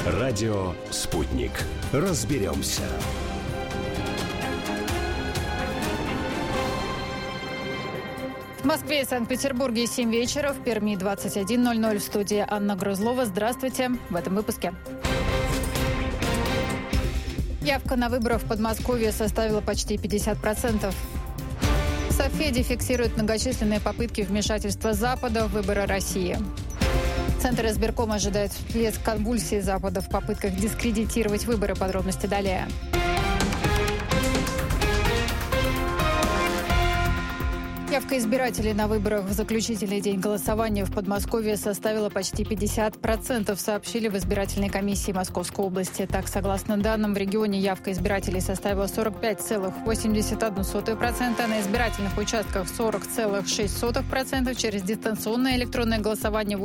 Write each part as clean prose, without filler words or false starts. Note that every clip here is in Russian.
Радио «Спутник». Разберемся. В Москве и Санкт-Петербурге 7 вечера, в Перми 21:00. В студии Анна Грузлова. Здравствуйте. В этом выпуске. Явка на выборы в Подмосковье составила почти 50%. В Софеде фиксируют многочисленные попытки вмешательства Запада в выборы России. Центр избиркома ожидает всплеск конвульсий Запада в попытках дискредитировать выборы. Подробности далее. Явка избирателей на выборах в заключительный день голосования в Подмосковье составила почти 50%, сообщили в избирательной комиссии Московской области. Так, согласно данным, в регионе явка избирателей составила 45,81%, а на избирательных участках 40,6%, через дистанционное электронное голосование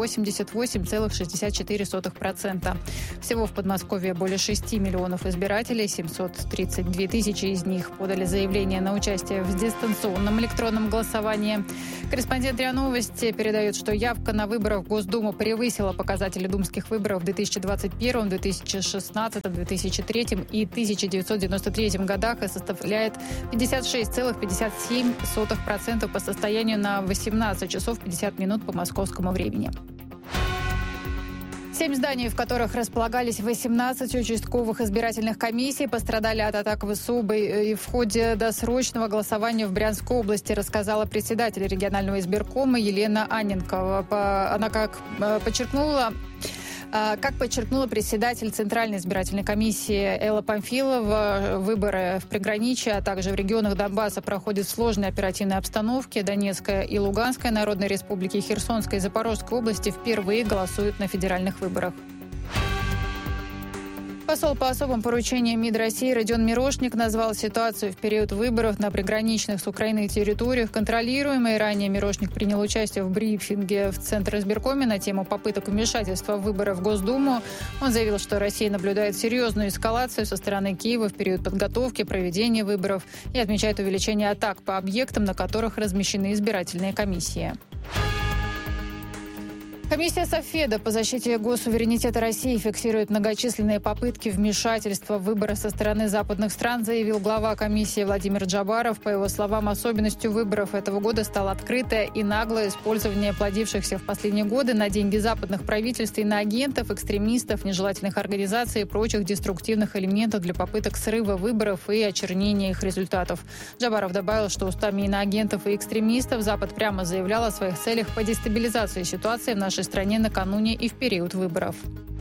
88,64%. Всего в Подмосковье более 6 миллионов избирателей, 732 тысячи из них подали заявление на участие в дистанционном электронном голосовании. Корреспондент РИА Новости передает, что явка на выборах в Госдуму превысила показатели думских выборов в 2021, 2016, 2003 и 1993 годах и составляет 56,57% по состоянию на 18 часов 50 минут по московскому времени. 7 зданий, в которых располагались 18 участковых избирательных комиссий, пострадали от атак ВСУ и в ходе досрочного голосования в Брянской области, рассказала председатель регионального избиркома Елена Анненкова. Она как подчеркнула председатель Центральной избирательной комиссии Элла Памфилова, выборы в приграничье, а также в регионах Донбасса проходят в сложной оперативной обстановке. Донецкая и Луганская народные республики, Херсонской и Запорожской области впервые голосуют на федеральных выборах. Посол по особым поручениям МИД России Родион Мирошник назвал ситуацию в период выборов на приграничных с Украиной территориях контролируемой. Ранее Мирошник принял участие в брифинге в Центр избиркоме на тему попыток вмешательства в выборы в Госдуму. Он заявил, что Россия наблюдает серьезную эскалацию со стороны Киева в период подготовки, проведения выборов и отмечает увеличение атак по объектам, на которых размещены избирательные комиссии. Комиссия Софеда по защите госсуверенитета России фиксирует многочисленные попытки вмешательства в выборы со стороны западных стран, заявил глава комиссии Владимир Джабаров. По его словам, особенностью выборов этого года стало открытое и наглое использование плодившихся в последние годы на деньги западных правительств и на агентов, экстремистов, нежелательных организаций и прочих деструктивных элементов для попыток срыва выборов и очернения их результатов. Джабаров добавил, что устами иноагентов и экстремистов Запад прямо заявлял о своих целях по дестабилизации ситуации в нашей стране накануне и в период выборов.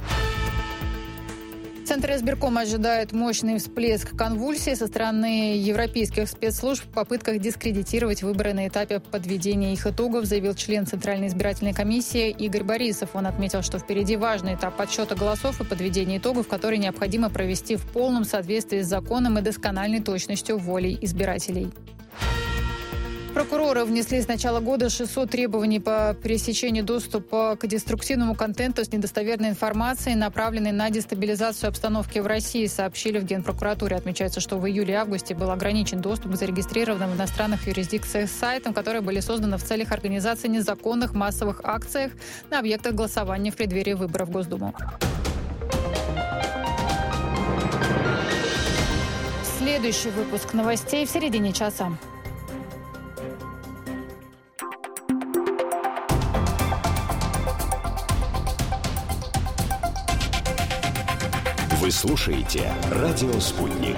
Центр избиркома ожидает мощный всплеск конвульсий со стороны европейских спецслужб в попытках дискредитировать выборы на этапе подведения их итогов, заявил член Центральной избирательной комиссии Игорь Борисов. Он отметил, что впереди важный этап подсчета голосов и подведения итогов, который необходимо провести в полном соответствии с законом и доскональной точностью волей избирателей. Прокуроры внесли с начала года 600 требований по пресечению доступа к деструктивному контенту с недостоверной информацией, направленной на дестабилизацию обстановки в России, сообщили в Генпрокуратуре. Отмечается, что в июле и августе был ограничен доступ к зарегистрированным в иностранных юрисдикциях сайтам, которые были созданы в целях организации незаконных массовых акций на объектах голосования в преддверии выборов в Госдуму. Следующий выпуск новостей в середине часа. Вы слушаете «Радио Спутник».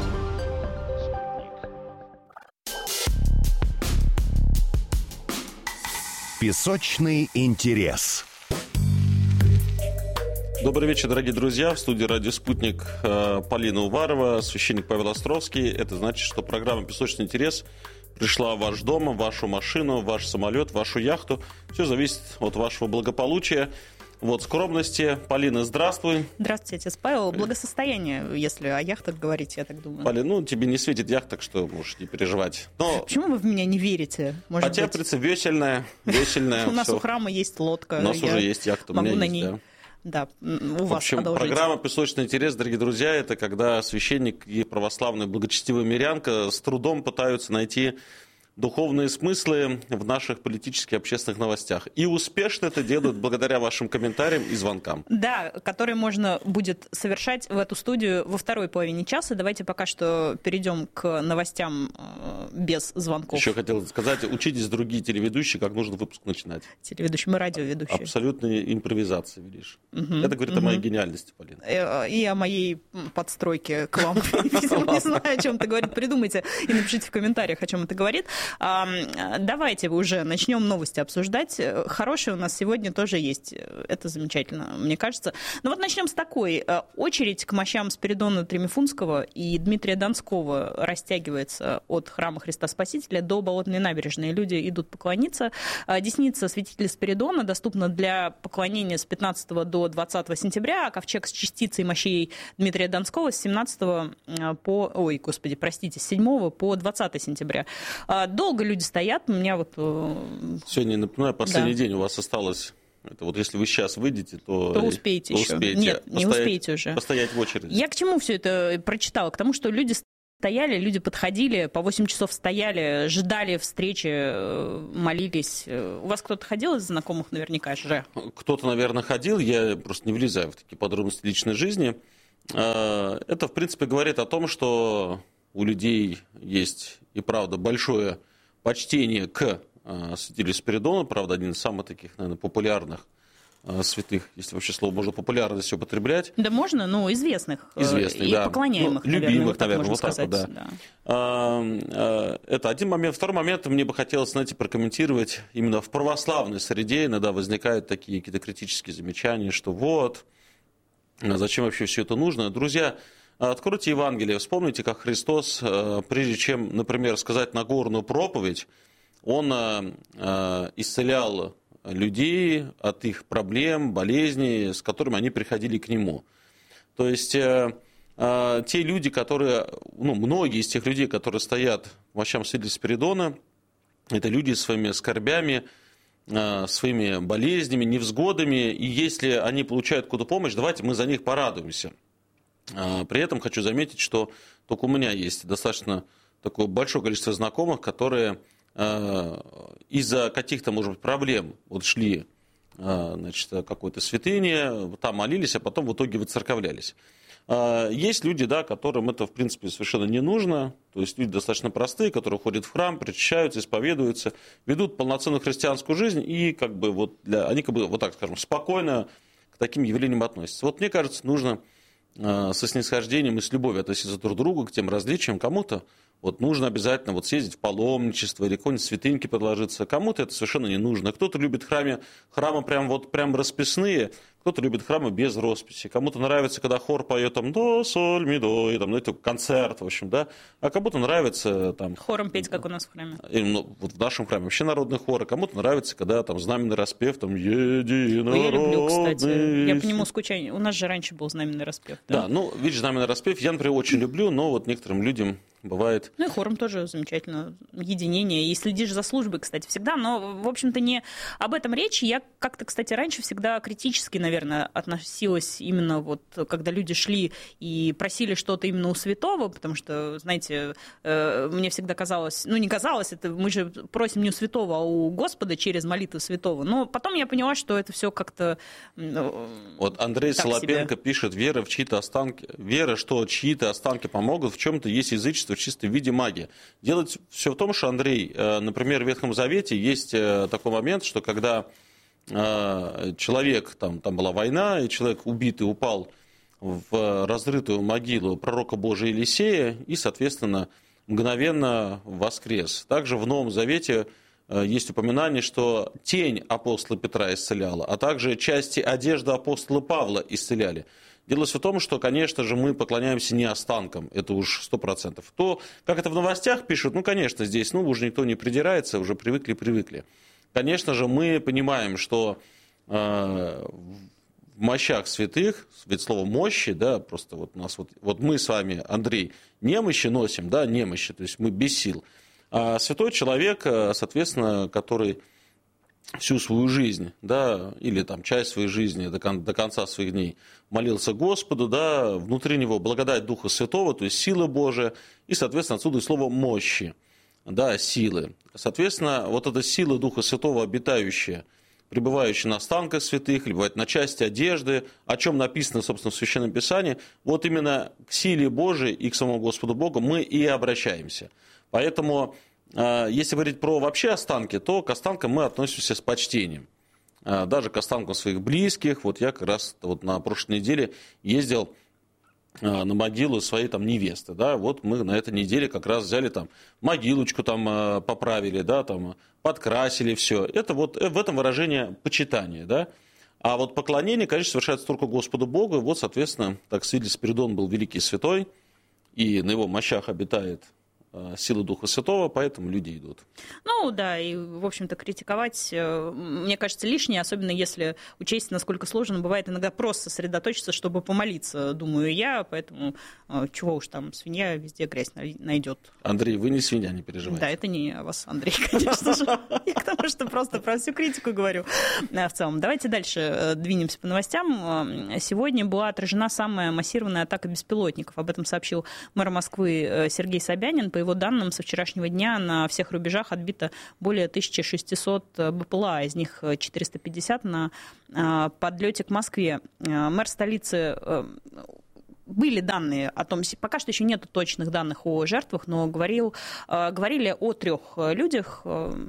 Песочный интерес. Добрый вечер, дорогие друзья. В студии «Радио Спутник» Полина Уварова, священник Павел Островский. Это значит, что программа «Песочный интерес» пришла в ваш дом, в вашу машину, в ваш самолет, в вашу яхту. Все зависит от вашего благополучия. Вот, скромности. Полина, здравствуй. Здравствуйте, отец Павел. Благосостояние, если о яхтах говорить, я так думаю. Полина, тебе не светит яхта, так что можешь не переживать. Но... Почему вы в меня не верите? Может быть? Весельная. У нас у храма есть лодка. У нас уже есть яхта, у меня есть, да. Да, у вас в общем, продолжите. Программа «Песочный интерес», дорогие друзья, это когда священник и православная благочестивая мирянка с трудом пытаются найти духовные смыслы в наших политических и общественных новостях. И успешно это делают благодаря вашим комментариям и звонкам. Да, которые можно будет совершать в эту студию во второй половине часа. Давайте пока что перейдем к новостям без звонков. Еще хотел сказать, учитесь, другие телеведущие, как нужно выпуск начинать. Телеведущий, мы радиоведущие. Абсолютная импровизация видишь. Это говорит о моей гениальности, Полина. И о моей подстройке к вам. Не знаю, о чем это говорит. Придумайте и напишите в комментариях, о чем это говорит. Давайте уже начнем новости обсуждать. Хорошие у нас сегодня тоже есть. Это замечательно, мне кажется. Ну вот начнем с такой. Очередь к мощам Спиридона Тремифунского и Дмитрия Донского растягивается от храма Христа Спасителя до Болотной набережной. Люди идут поклониться. Десница святителя Спиридона доступна для поклонения с 15 до 20 сентября, а ковчег с частицей мощей Дмитрия Донского с 17 с 7 по 20 сентября. Долго люди стоят, у меня вот... Сегодня, напоминаю, последний день у вас осталось... Это вот если вы сейчас выйдете, то успеете еще. Нет, не успеете уже. Постоять в очереди. Я к чему все это прочитала? К тому, что люди стояли, люди подходили, по 8 часов стояли, ждали встречи, молились. У вас кто-то ходил из знакомых наверняка же? Кто-то, наверное, ходил, я просто не влезаю в такие подробности личной жизни. Это, в принципе, говорит о том, что у людей есть и правда большое почтение к святителю Спиридону, правда, один из самых таких, наверное, популярных святых, если вообще слово можно популярность употреблять. Да можно, но известных и да. Поклоняемых, любимых, наверное, вот так сказать, вот, да. Это один момент. Второй момент, мне бы хотелось, знаете, прокомментировать. Именно в православной среде иногда возникают такие какие-то критические замечания, что вот, зачем вообще все это нужно. Друзья, откройте Евангелие, вспомните, как Христос, прежде чем, например, сказать Нагорную проповедь, Он исцелял людей от их проблем, болезней, с которыми они приходили к Нему. То есть те люди, которые, многие из тех людей, которые стоят в мощам святителя Спиридона, это люди своими скорбями, своими болезнями, невзгодами, и если они получают какую-то помощь, давайте мы за них порадуемся. При этом хочу заметить, что только у меня есть достаточно такое большое количество знакомых, которые из-за каких-то, может быть, проблем вот шли, значит, какой-то святыне, там молились, а потом в итоге выцерковлялись. Есть люди, да, которым это, в принципе, совершенно не нужно. То есть люди достаточно простые, которые ходят в храм, причащаются, исповедуются, ведут полноценную христианскую жизнь и как бы вот они как бы вот так скажем спокойно к таким явлениям относятся. Вот мне кажется, нужно со снисхождением и с любовью относиться друг к другу, к тем различиям. Кому-то вот нужно обязательно вот съездить в паломничество или какой-нибудь святыньки подложиться. Кому-то это совершенно не нужно. Кто-то любит храмы прям расписные, кто-то любит храмы без росписи. Кому-то нравится, когда хор поет там до, соль, ми, до, и там, это концерт, в общем, да. А кому-то нравится там... Хором петь, как у нас в храме. Вот в нашем храме вообще народный хор. А кому-то нравится, когда там знаменный распев, там единородный. Я люблю, кстати. Я по нему скучаю. У нас же раньше был знаменный распев. Да, видишь, знаменный распев я, например, очень люблю, но вот некоторым людям бывает... Ну и хором тоже замечательно. Единение. И следишь за службой, кстати, всегда. Но, в общем-то, не об этом речь. Я как-то, кстати, раньше всегда критически, наверное, относилась именно вот, когда люди шли и просили что-то именно у святого, потому что, знаете, мне всегда казалось, не казалось, это мы же просим не у святого, а у Господа через молитву святого. Но потом я поняла, что это все как-то... Вот Андрей Солопенко пишет, вера, что чьи-то останки помогут, в чем-то есть язычество в чистом виде магии. Делать все в том, что, Андрей, например, в Ветхом Завете есть такой момент, что когда человек, там была война, и человек убитый упал в разрытую могилу пророка Божия Елисея и, соответственно, мгновенно воскрес. Также в Новом Завете есть упоминание, что тень апостола Петра исцеляла, а также части одежды апостола Павла исцеляли. Дело в том, что, конечно же, мы поклоняемся не останкам, это уж 100%. То, как это в новостях пишут, конечно, здесь, уже никто не придирается, уже привыкли. Конечно же, мы понимаем, что в мощах святых, ведь слово «мощи», да, просто вот у нас вот мы с вами, Андрей, немощи носим, да, немощи, то есть мы без сил. А святой человек, соответственно, который всю свою жизнь, да, или там часть своей жизни до конца своих дней молился Господу, да, внутри него благодать Духа Святого, то есть сила Божия, и, соответственно, отсюда и слово «мощи». да, силы. Соответственно, вот эта сила Духа Святого, обитающая, пребывающая на останках святых, или бывает на части одежды, о чем написано, собственно, в Священном Писании, вот именно к силе Божией и к самому Господу Богу мы и обращаемся. Поэтому, если говорить про вообще останки, то к останкам мы относимся с почтением. Даже к останкам своих близких. Вот я как раз вот на прошлой неделе ездил на могилу своей там невесты, да, вот мы на этой неделе как раз взяли там могилочку там поправили, да, там подкрасили все. Это вот в этом выражение почитания, да. А вот поклонение, конечно, совершается только Господу Богу. И вот, соответственно, так свидетель Спиридон был великий святой, и на его мощах обитает сила Духа Святого, поэтому люди идут. Ну да, и, в общем-то, критиковать, мне кажется, лишнее, особенно если учесть, насколько сложно бывает иногда просто сосредоточиться, чтобы помолиться, думаю я, поэтому чего уж там, свинья везде грязь найдет. Андрей, вы не свинья, не переживайте. Да, это не о вас, Андрей, конечно же. Я к тому, что просто про всю критику говорю в целом. Давайте дальше двинемся по новостям. Сегодня была отражена самая массированная атака беспилотников. Об этом сообщил мэр Москвы Сергей Собянин. По его данным, со вчерашнего дня на всех рубежах отбито более 1600 БПЛА, из них 450 на подлете к Москве. Мэр столицы... Были данные о том, пока что еще нет точных данных о жертвах, но говорили о 3 людях.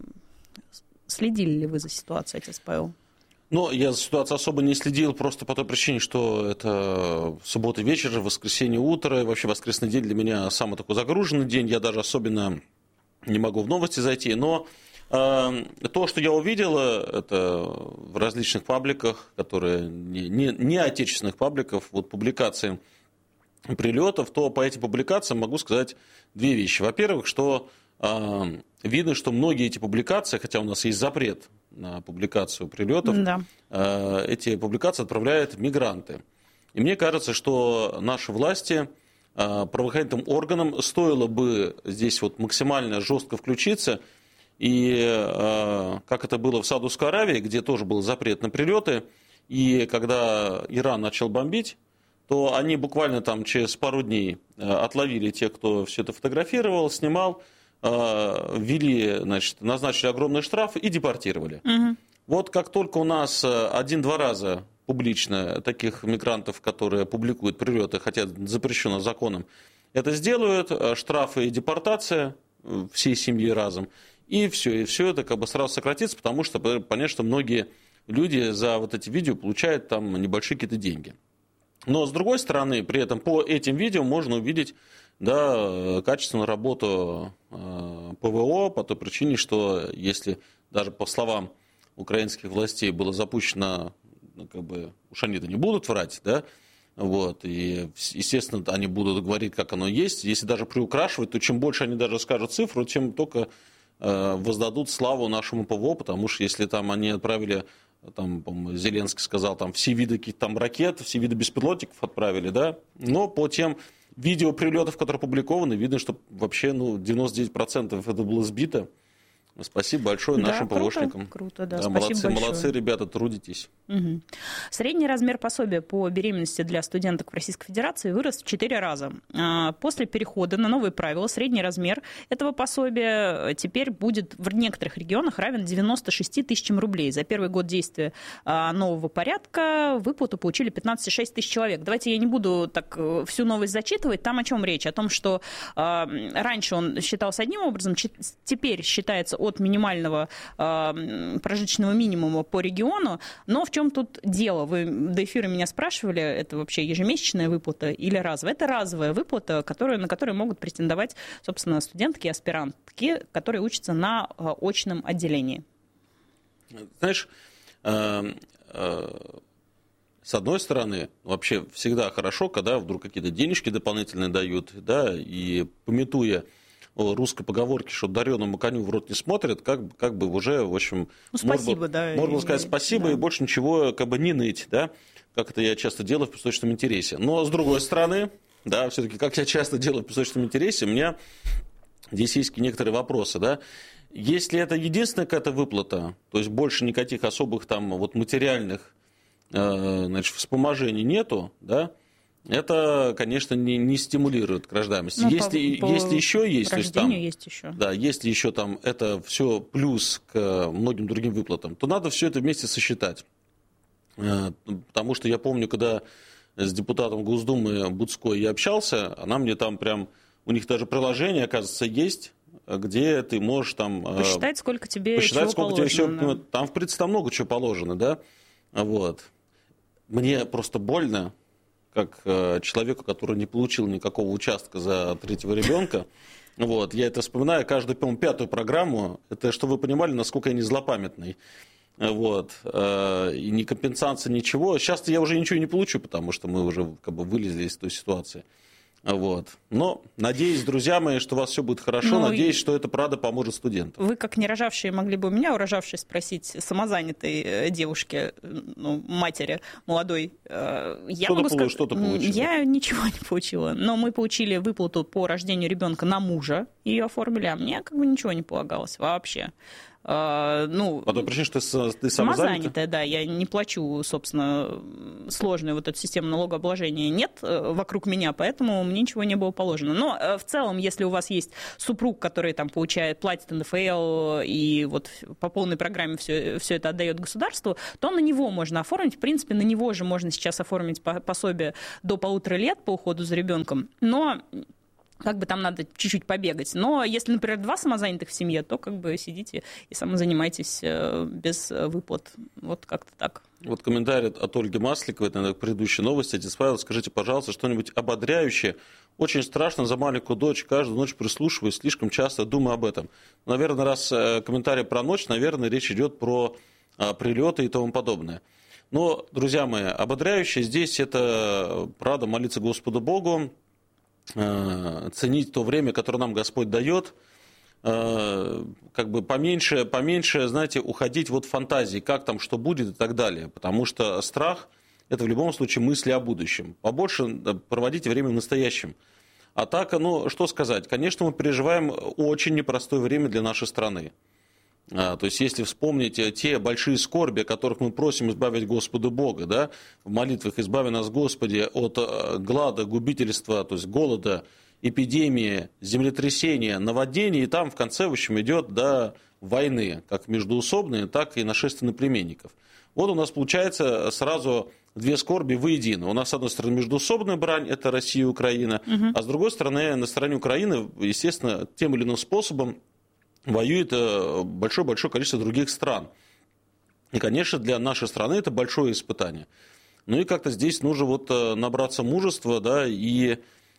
Следили ли вы за ситуацией, отец Павел? Ну, я за ситуацией особо не следил, просто по той причине, что это суббота вечер, воскресенье утро, и вообще воскресный день для меня самый такой загруженный день, я даже особенно не могу в новости зайти, но то, что я увидел, это в различных пабликах, которые не отечественных пабликов, вот публикации прилетов, то по этим публикациям могу сказать 2 вещи. Во-первых, что видно, что многие эти публикации, хотя у нас есть запрет на публикацию прилетов, да, эти публикации отправляют мигранты. И мне кажется, что наши власти, правоохранительным органам стоило бы здесь вот максимально жестко включиться. И как это было в Саудовской Аравии, где тоже был запрет на прилеты, и когда Иран начал бомбить, то они буквально там через пару дней отловили тех, кто все это фотографировал, снимал, ввели, значит, назначили огромный штраф и депортировали. Угу. Вот как только у нас 1-2 раза публично таких мигрантов, которые публикуют прилеты, хотя запрещено законом, это сделают, штрафы и депортация всей семьи разом, и все это как бы сразу сократится, потому что понятно, что многие люди за вот эти видео получают там небольшие какие-то деньги. Но, с другой стороны, при этом по этим видео можно увидеть, да, качественную работу ПВО по той причине, что если даже по словам украинских властей было запущено, как бы, уж они-то не будут врать, да, вот, и, естественно, они будут говорить, как оно есть. Если даже приукрашивать, то чем больше они даже скажут цифру, тем только воздадут славу нашему ПВО, потому что если там они отправили... Там, по-моему, Зеленский сказал, там все виды каких-то там ракет, все виды беспилотников отправили, да, но по тем видео прилетов, которые опубликованы, видно, что вообще 99% это было сбито. Спасибо большое нашим ПВОшникам. Круто, да, да, молодцы, ребята, трудитесь. Угу. Средний размер пособия по беременности для студенток в Российской Федерации вырос в 4 раза. После перехода на новые правила средний размер этого пособия теперь будет в некоторых регионах равен 96 тысячам рублей. За первый год действия нового порядка выплату получили 15,6 тысяч человек. Давайте я не буду так всю новость зачитывать. Там о чем речь? О том, что раньше он считался одним образом, теперь считается от минимального прожиточного минимума по региону. Но в чем тут дело? Вы до эфира меня спрашивали, это вообще ежемесячная выплата или разовая? Это разовая выплата, на которую могут претендовать, собственно, студентки и аспирантки, которые учатся на очном отделении. Знаешь, с одной стороны, вообще всегда хорошо, когда вдруг какие-то денежки дополнительные дают, да, и памятуя о русской поговорке, что дареному коню в рот не смотрят, как бы уже, в общем, спасибо, можно было сказать спасибо, да, и больше ничего как бы не ныть, да, как это я часто делаю в песочном интересе. Но, с другой стороны, да, все-таки, как я часто делаю в песочном интересе, у меня здесь есть некоторые вопросы, да. Если это единственная какая-то выплата, то есть больше никаких особых там вот материальных, значит, вспоможений нету, да, это, конечно, не стимулирует к рождаемости. Если еще есть, то есть там, есть еще. Да, если еще там это все плюс к многим другим выплатам, то надо все это вместе сосчитать. Потому что я помню, когда с депутатом Госдумы Буцкой я общался, она мне там прям, у них даже приложение, оказывается, есть, где ты можешь там... Посчитать, сколько тебе чего положено. Там, в принципе, там много чего положено, да? Вот. Мне просто больно, как человеку, который не получил никакого участка за третьего ребенка. Вот. Я это вспоминаю каждую, по-моему, 5-ю программу. Это, чтобы вы понимали, насколько я не злопамятный. Вот. И ни компенсации, ничего. Сейчас я уже ничего не получу, потому что мы уже как бы вылезли из той ситуации. Вот. Но надеюсь, друзья мои, что у вас все будет хорошо. Надеюсь, что это правда поможет студентам. Вы, как не рожавшие, могли бы у меня, урожавшей, спросить самозанятой девушке, матери молодой. Что ты получила? Я ничего не получила. Но мы получили выплату по рождению ребенка на мужа. Ее оформили, а мне как бы ничего не полагалось вообще. По той причине, что ты самозанятая? Да, я не плачу, собственно, сложную вот эту систему налогообложения нет вокруг меня, поэтому мне ничего не было положено. Но в целом, если у вас есть супруг, который там платит НДФЛ и вот по полной программе все это отдает государству, то на него можно оформить. В принципе, на него же можно сейчас оформить пособие до 1,5 лет по уходу за ребенком. Но как бы там надо чуть-чуть побегать. Но если, например, 2 самозанятых в семье, то как бы сидите и самозанимайтесь без выплат. Вот как-то так. Вот комментарий от Ольги Масликовой, это, наверное, к предыдущей новости. Отец Павел, скажите, пожалуйста, что-нибудь ободряющее. Очень страшно за маленькую дочь. Каждую ночь прислушиваюсь, слишком часто думаю об этом. Наверное, раз комментарий про ночь, наверное, речь идет про прилеты и тому подобное. Но, друзья мои, ободряющее здесь это, правда, молиться Господу Богу, ценить то время, которое нам Господь дает, как бы поменьше, знаете, уходить вот в фантазии, как там, что будет и так далее. Потому что страх – это в любом случае мысли о будущем. Побольше проводите время в настоящем. А так, что сказать? Конечно, мы переживаем очень непростое время для нашей страны. То есть, если вспомнить те большие скорби, о которых мы просим избавить Господа Бога, да, в молитвах «Избави нас, Господи, от глада, губительства», то есть голода, эпидемии, землетрясения, наводнений, и там в конце, в общем, идет до войны, как междоусобные, так и нашествия на племенников. Вот у нас получается сразу 2 скорби воедино. У нас, с одной стороны, междоусобная брань, это Россия и Украина, а с другой стороны, на стороне Украины, естественно, тем или иным способом воюет большое-большое количество других стран. И, конечно, для нашей страны это большое испытание. Ну и как-то здесь нужно вот набраться мужества, да, и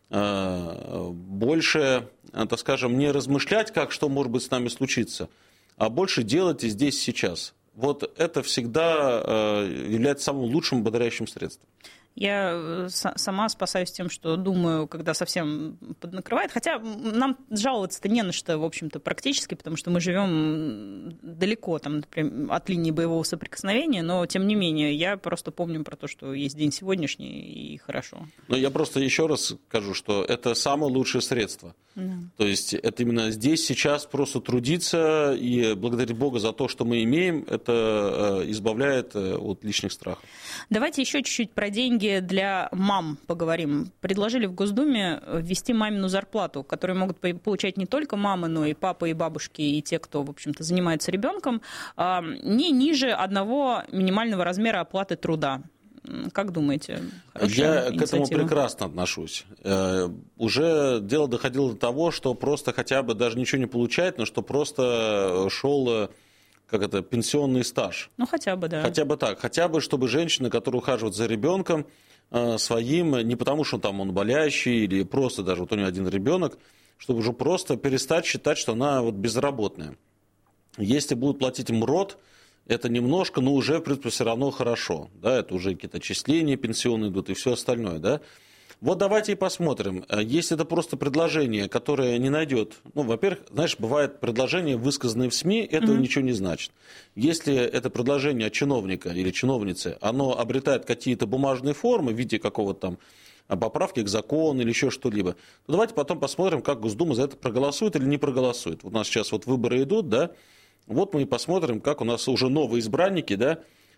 больше, так скажем, не размышлять, что может быть с нами случиться, а больше делать и здесь, сейчас. Вот это всегда является самым лучшим ободряющим средством. Я сама спасаюсь тем, что думаю, когда совсем поднакрывает. Хотя нам жаловаться-то не на что, в общем-то, практически, потому что мы живем далеко там, например, от линии боевого соприкосновения, но, тем не менее, я просто помню про то, что есть день сегодняшний, и хорошо. Но я просто еще раз скажу, что это самое лучшее средство. Да. То есть это именно здесь, сейчас просто трудиться и благодарить Бога за то, что мы имеем, это избавляет от лишних страхов. Давайте еще чуть-чуть про деньги для мам поговорим. Предложили в Госдуме ввести мамину зарплату, которую могут получать не только мамы, но и папы, и бабушки, и те, кто, в общем-то, занимается ребенком, не ниже одного минимального размера оплаты труда. Как думаете? Я к этому прекрасно отношусь. Уже дело доходило до того, что просто хотя бы даже ничего не получать, но что просто шел пенсионный стаж. Ну, хотя бы, да. Хотя бы так. Хотя бы, чтобы женщина, которая ухаживает за ребенком своим, не потому что там он болящий или просто даже вот у нее один ребенок, чтобы уже просто перестать считать, что она вот безработная. Если будут платить МРОТ, это немножко, но уже, в принципе, все равно хорошо. Да? Это уже какие-то отчисления пенсионные идут и все остальное. Да? Вот давайте и посмотрим. Если это просто предложение, которое не найдет... во-первых, знаешь, бывает предложение, высказанное в СМИ, этого ничего не значит. Если это предложение от чиновника или чиновницы, оно обретает какие-то бумажные формы в виде какого-то там поправки к закону или еще что-либо, то давайте потом посмотрим, как Госдума за это проголосует или не проголосует. Вот у нас сейчас вот выборы идут, да, вот мы и посмотрим, как у нас уже новые избранники, да,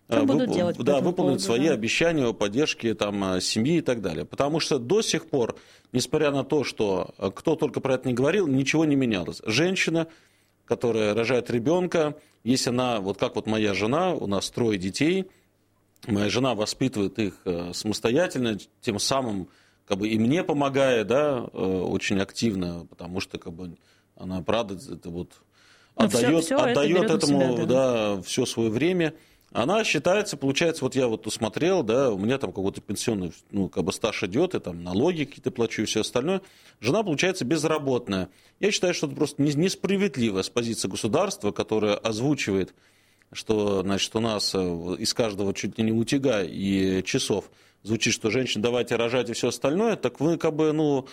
выполнить свои обещания о поддержке там, семьи и так далее. Потому что до сих пор, несмотря на то, что кто только про это не говорил, ничего не менялось. Женщина, которая рожает ребенка, если она, вот как вот моя жена, у нас 3 детей, моя жена воспитывает их самостоятельно, тем самым как бы и мне помогая, да, очень активно, потому что как бы она, правда, это вот отдает этому все свое время. Она считается, получается, вот я вот усмотрел, да, у меня там какой-то пенсионный, ну, как бы стаж идет, и там налоги какие-то плачу и все остальное. Жена, получается, безработная. Я считаю, что это просто несправедливо с позиции государства, которое озвучивает, что, значит, у нас из каждого чуть ли не утюга и часов звучит, что женщины, давайте рожать и все остальное, так вы как бы, ну,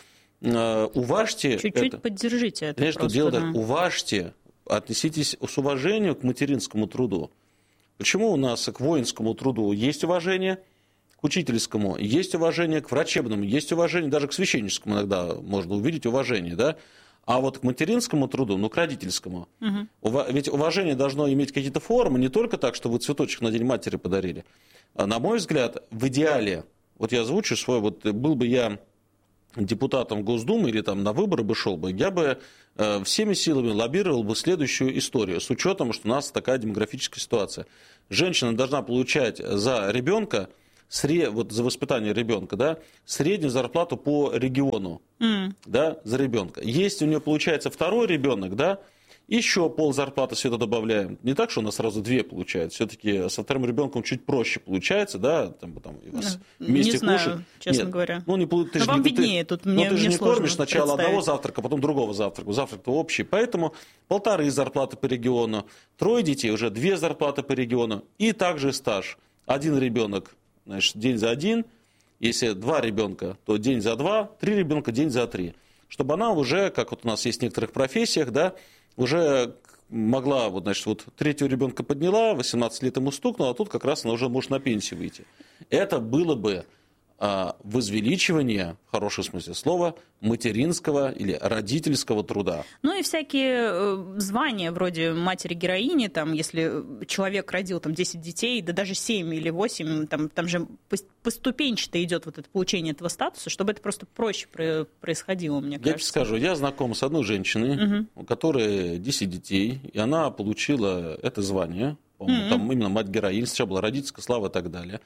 уважьте чуть-чуть это. Поддержите это. Конечно, что дело так, уважьте, относитесь с уважением к материнскому труду. Почему у нас к воинскому труду есть уважение, к учительскому есть уважение, к врачебному есть уважение, даже к священническому иногда можно увидеть уважение, да? А вот к материнскому труду, ну, к родительскому. Ведь уважение должно иметь какие-то формы, не только так, что вы цветочек на День матери подарили. На мой взгляд, в идеале, вот я озвучу свой, вот был бы я депутатом Госдумы или там на выборы бы шел бы, я бы всеми силами лоббировал бы следующую историю, с учетом, что у нас такая демографическая ситуация. Женщина должна получать за ребенка, вот за воспитание ребенка, да, среднюю зарплату по региону, да, за ребенка. Если у нее получается 2-й ребенок, да, еще пол зарплаты все это добавляем. Не так, что у нас сразу 2 получается. Все-таки со 2-м ребенком чуть проще получается, да, там вместе не знаю, кушать. Честно говоря. Ну, ты вам виднее, тут мне ты же не кормишь сначала одного завтрака, потом другого завтрака. Завтрак-то общий. Поэтому 1,5 зарплаты по региону, 3 детей, уже 2 зарплаты по региону. И также стаж. 1 ребенок, значит, день за 1. Если 2 ребенка, то день за 2. 3 ребенка, день за 3. Чтобы она уже, как вот у нас есть в некоторых профессиях, да, уже могла, вот, значит, вот 3-го ребенка подняла, 18 лет ему стукнуло, а тут как раз она уже может на пенсию выйти. Это было бы возвеличивание, в хорошем смысле слова, материнского или родительского труда. Ну и всякие звания вроде матери-героини, там, если человек родил там, 10 детей, да даже 7 или 8, там же поступенчато идет вот это получение этого статуса, чтобы это просто проще происходило, мне кажется. Я тебе скажу, я знаком с одной женщиной, у которой 10 детей, и она получила это звание, там именно мать-героинь, сначала была родительская слава и так далее.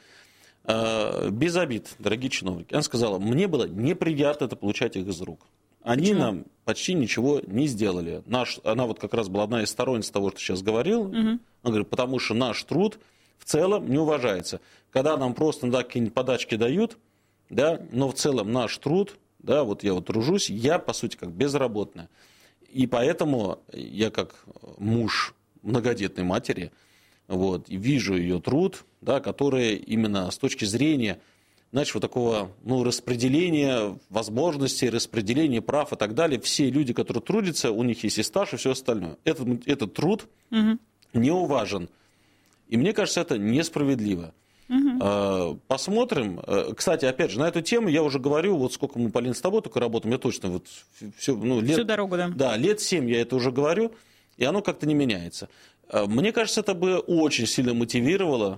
Без обид, дорогие чиновники. Она сказала, мне было неприятно это получать их из рук. Они Почему? нам почти ничего не сделали. Она вот как раз была одна из сторонниц того, что сейчас говорил. Она говорит, потому что наш труд в целом не уважается. Когда нам просто какие-нибудь подачки дают, да, но в целом наш труд, да, вот я вот тружусь, я, по сути, как безработная. И поэтому я как муж многодетной матери, вот, и вижу ее труд, да, который именно с точки зрения, значит, вот такого, ну, распределения возможностей, распределения прав и так далее. Все люди, которые трудятся, у них есть и стаж, и все остальное. Этот труд не уважен. И мне кажется, это несправедливо. Посмотрим. Кстати, опять же, на эту тему я уже говорю, вот сколько мы, Полин, с тобой только работаем, я точно вот все, ну, всю дорогу, да. Да, лет 7 я это уже говорю, и оно как-то не меняется. Мне кажется, это бы очень сильно мотивировало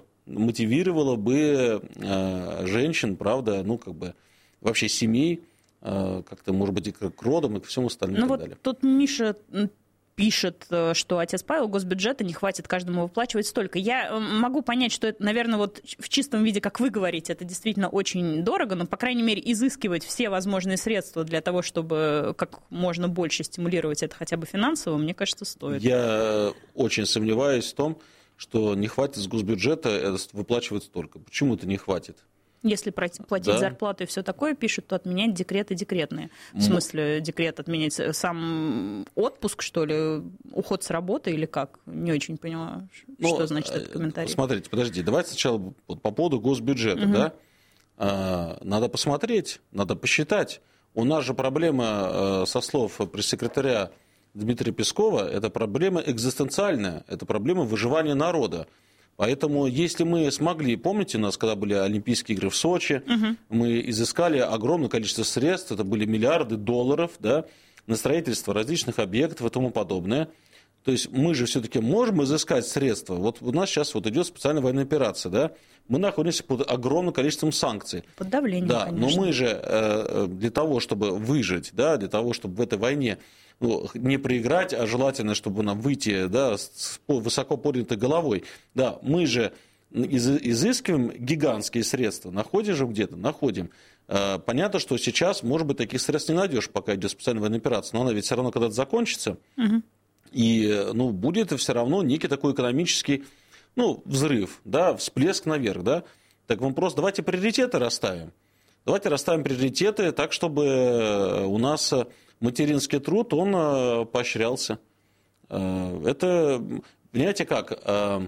бы женщин, правда, ну, как бы, вообще семей, как-то, может быть, и к родам, и к всему остальному. Ну, и так вот далее. тут Миша пишет, что отец Павел, госбюджета не хватит каждому выплачивать столько. Я могу понять, что это, наверное, вот в чистом виде, как вы говорите, это действительно очень дорого, но, по крайней мере, изыскивать все возможные средства для того, чтобы как можно больше стимулировать это хотя бы финансово, мне кажется, стоит. Я очень сомневаюсь в том, что не хватит с госбюджета выплачивать столько. Почему это не хватит? Если платить зарплату и все такое, пишут, то отменять декреты декретные. В смысле декрет отменять сам отпуск, что ли, уход с работы или как? Не очень поняла, что значит этот комментарий. Смотрите, подожди, давайте сначала по поводу госбюджета. Да? Надо посмотреть, надо посчитать. У нас же проблема, со слов пресс-секретаря Дмитрия Пескова, это проблема экзистенциальная, это проблема выживания народа. Поэтому, если мы смогли, помните, у нас, когда были Олимпийские игры в Сочи, мы изыскали огромное количество средств, это были миллиарды долларов, да, на строительство различных объектов и тому подобное, То есть мы же все-таки можем изыскать средства. Вот у нас сейчас вот идет специальная военная операция, да? Мы находимся под огромным количеством санкций. Под давлением, да, конечно. Но мы же для того, чтобы выжить, да, для того, чтобы в этой войне не проиграть, а желательно, чтобы нам выйти, да, с высоко поднятой головой, да, мы же изыскиваем гигантские средства. Находим же где-то? Находим. Понятно, что сейчас, может быть, таких средств не найдешь, пока идет специальная военная операция, но она ведь все равно когда-то закончится. И будет все равно некий такой экономический взрыв, да, всплеск наверх. Да? Так мы просто давайте приоритеты расставим. Давайте расставим приоритеты так, чтобы у нас материнский труд, он поощрялся. Это, понимаете как,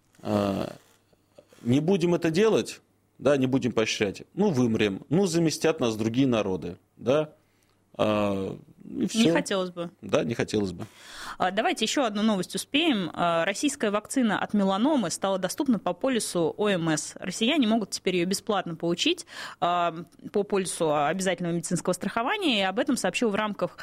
не будем это делать, да, не будем поощрять, вымрем, заместят нас другие народы, да. И все. Не хотелось бы. Да, не хотелось бы. Давайте еще одну новость успеем. Российская вакцина от меланомы стала доступна по полису ОМС. Россияне могут теперь ее бесплатно получить по полису обязательного медицинского страхования. И об этом сообщил в рамках...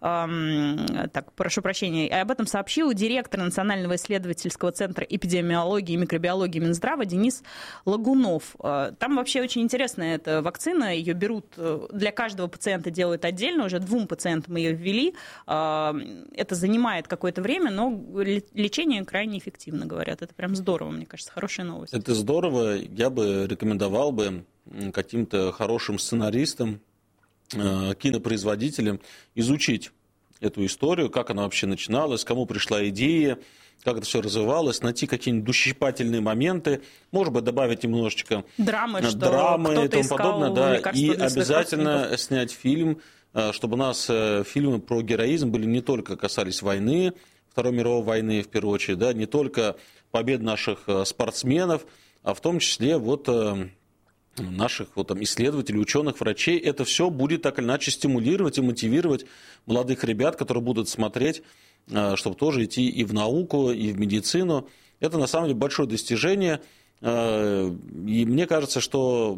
прошу прощения. Об этом сообщил директор Национального исследовательского центра эпидемиологии и микробиологии Минздрава Денис Лагунов. Там вообще очень интересная эта вакцина. Ее берут для каждого пациента, делают отдельно. Уже 2 пациентам ее ввели. Это занимает какое-то время, но лечение крайне эффективно, говорят. Это прям здорово, мне кажется, хорошая новость. Это здорово. Я бы рекомендовал бы каким-то хорошим сценаристам, кинопроизводителям изучить эту историю, как она вообще начиналась, кому пришла идея, как это все развивалось, найти какие-нибудь душещипательные моменты, может быть, добавить немножечко драмы и тому подобное, да, и обязательно снять фильм, чтобы у нас фильмы про героизм были не только касались войны, Второй мировой войны, в первую очередь, да, не только побед наших спортсменов, а в том числе наших исследователей, ученых, врачей. Это все будет так или иначе стимулировать и мотивировать молодых ребят, которые будут смотреть, чтобы тоже идти и в науку, и в медицину. Это на самом деле большое достижение. И мне кажется, что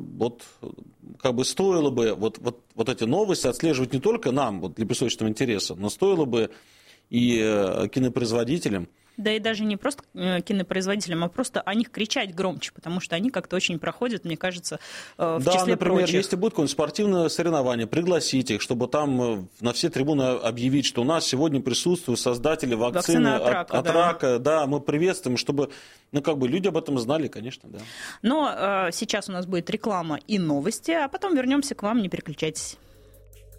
стоило бы эти новости отслеживать не только нам, для песочного интереса, но стоило бы и кинопроизводителям. Да и даже не просто кинопроизводителям, а просто о них кричать громче, потому что они как-то очень проходят, мне кажется, в числе например, прочих. если будет какое-нибудь спортивное соревнование, пригласить их, чтобы там на все трибуны объявить, что у нас сегодня присутствуют создатели вакцины от рака. Да, мы приветствуем, чтобы люди об этом знали, конечно, да. Но сейчас у нас будет реклама и новости, а потом вернемся к вам, не переключайтесь.